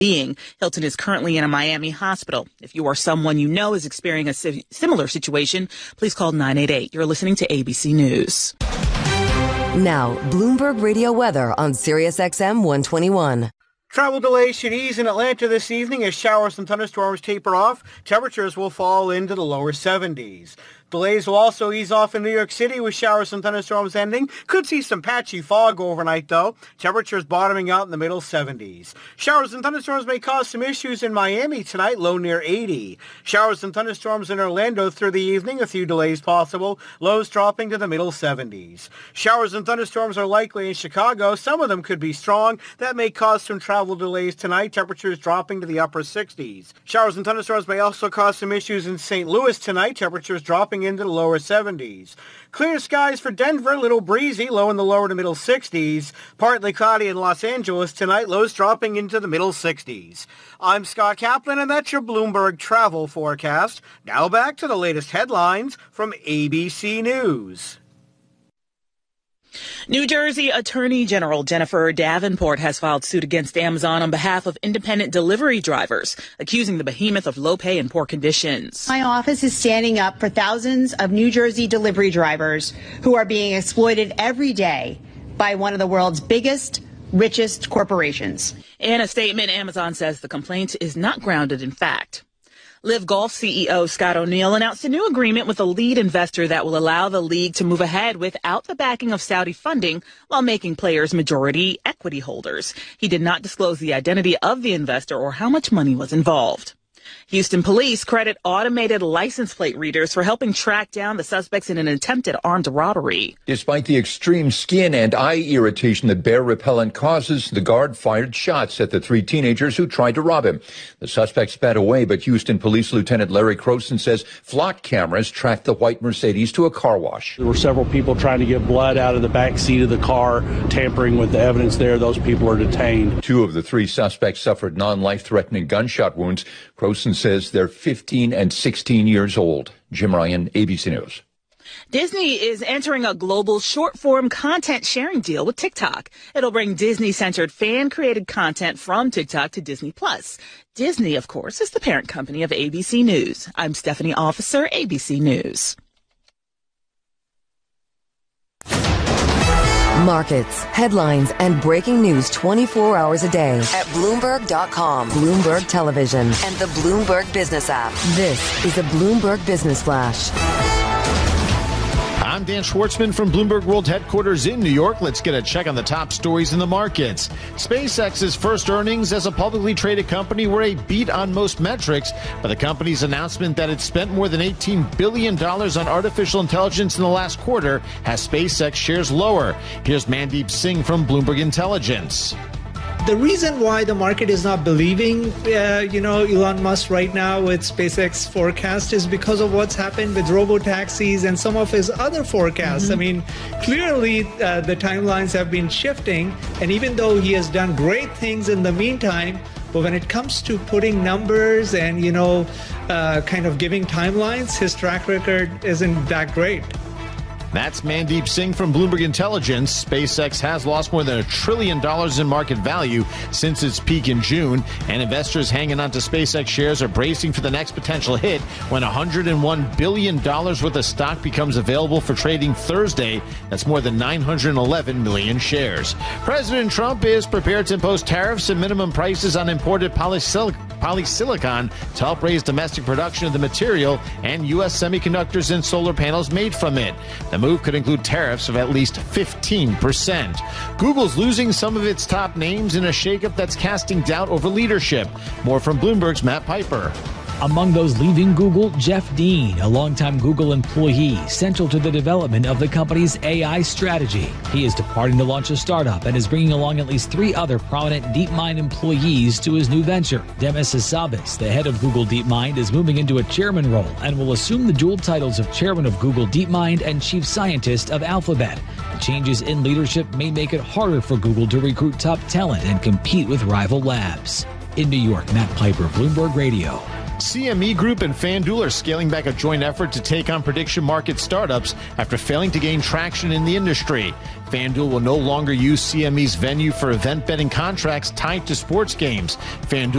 being. Hilton is currently in a Miami hospital. If you or someone you know is experiencing a similar situation, please call 988. You're listening to ABC News. Now, Bloomberg Radio weather on Sirius XM 121. Travel delays should ease in Atlanta this evening as showers and thunderstorms taper off. Temperatures will fall into the lower 70s. Delays will also ease off in New York City with showers and thunderstorms ending. Could see some patchy fog overnight, though. Temperatures bottoming out in the middle 70s. Showers and thunderstorms may cause some issues in Miami tonight, low near 80. Showers and thunderstorms in Orlando through the evening, a few delays possible, lows dropping to the middle 70s. Showers and thunderstorms are likely in Chicago. Some of them could be strong. That may cause some travel delays tonight, temperatures dropping to the upper 60s. Showers and thunderstorms may also cause some issues in St. Louis tonight, temperatures dropping into the lower 70s. Clear skies for Denver, little breezy, low in the lower to middle 60s. Partly cloudy in Los Angeles tonight, lows dropping into the middle 60s. I'm Scott Kaplan, and that's your Bloomberg travel forecast. Now back to the latest headlines from ABC News. New Jersey Attorney General Jennifer Davenport has filed suit against Amazon on behalf of independent delivery drivers, accusing the behemoth of low pay and poor conditions. My office is standing up for thousands of New Jersey delivery drivers who are being exploited every day by one of the world's biggest, richest corporations. In a statement, Amazon says the complaint is not grounded in fact. Live Golf CEO Scott O'Neill announced a new agreement with a lead investor that will allow the league to move ahead without the backing of Saudi funding while making players majority equity holders. He did not disclose the identity of the investor or how much money was involved. Houston police credit automated license plate readers for helping track down the suspects in an attempted armed robbery. Despite the extreme skin and eye irritation that bear repellent causes, the guard fired shots at the three teenagers who tried to rob him. The suspect sped away, but Houston Police Lieutenant Larry Croson says flock cameras tracked the white Mercedes to a car wash. There were several people trying to get blood out of the back seat of the car, tampering with the evidence there. Those people are detained. Two of the three suspects suffered non-life-threatening gunshot wounds. Croson says they're 15 and 16 years old. Jim Ryan, ABC News. Disney is entering a global short-form content sharing deal with TikTok. It'll bring Disney-centered fan-created content from TikTok to Disney+. Disney, of course, is the parent company of ABC News. I'm Stephanie Officer, ABC News. Markets, headlines, and breaking news 24 hours a day at Bloomberg.com, Bloomberg Television, and the Bloomberg Business app. This is a Bloomberg Business Flash. I'm Dan Schwartzman from Bloomberg World Headquarters in New York. Let's get a check on the top stories in the markets. SpaceX's first earnings as a publicly traded company were a beat on most metrics, but the company's announcement that it spent more than $18 billion on artificial intelligence in the last quarter has SpaceX shares lower. Here's Mandeep Singh from Bloomberg Intelligence. The reason why the market is not believing, Elon Musk right now with SpaceX forecast is because of what's happened with robo-taxis and some of his other forecasts. I mean, clearly the timelines have been shifting, and even though he has done great things in the meantime, but when it comes to putting numbers and, kind of giving timelines, his track record isn't that great. That's Mandeep Singh from Bloomberg Intelligence. SpaceX has lost more than $1 trillion in market value since its peak in June, and investors hanging on to SpaceX shares are bracing for the next potential hit when $101 billion worth of stock becomes available for trading Thursday. That's more than 911 million shares. President Trump is prepared to impose tariffs and minimum prices on imported polysilicon to help raise domestic production of the material and U.S. semiconductors and solar panels made from it. The move could include tariffs of at least 15%. Google's losing some of its top names in a shakeup that's casting doubt over leadership. More from Bloomberg's Matt Piper. Among those leaving Google, Jeff Dean, a longtime Google employee, central to the development of the company's AI strategy. He is departing to launch a startup and is bringing along at least 3 other prominent DeepMind employees to his new venture. Demis Hassabis, the head of Google DeepMind, is moving into a chairman role and will assume the dual titles of chairman of Google DeepMind and chief scientist of Alphabet. The changes in leadership may make it harder for Google to recruit top talent and compete with rival labs. In New York, Matt Piper, Bloomberg Radio. CME Group and FanDuel are scaling back a joint effort to take on prediction market startups after failing to gain traction in the industry. FanDuel will no longer use CME's venue for event betting contracts tied to sports games. FanDuel